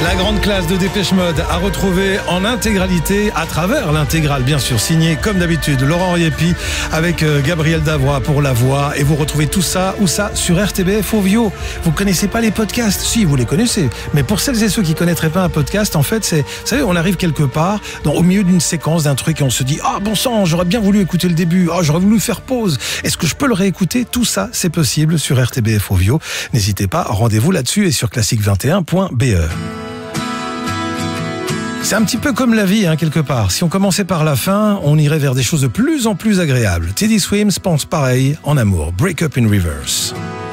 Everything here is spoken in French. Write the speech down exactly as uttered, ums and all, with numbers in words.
La grande classe de Dépêche Mode à retrouver en intégralité, à travers l'intégrale bien sûr, signé comme d'habitude Laurent Riepi avec euh, Gabriel Davoie pour la voix. Et vous retrouvez tout ça, où ça? Sur R T B F Ovio. Vous connaissez pas les podcasts? Si, vous les connaissez. Mais pour celles et ceux qui connaîtraient pas un podcast, en fait, c'est, vous savez, on arrive quelque part, dans, au milieu d'une séquence, d'un truc, et on se dit, ah bon sang, j'aurais bien voulu écouter le début, ah j'aurais voulu faire pause. Est-ce que je peux le réécouter? Tout ça, c'est possible sur R T B F Ovio. N'hésitez pas, rendez-vous là-dessus et sur classique vingt et un point b e. C'est un petit peu comme la vie, hein, quelque part. Si on commençait par la fin, on irait vers des choses de plus en plus agréables. Teddy Swims pense pareil en amour. Break Up in Reverse.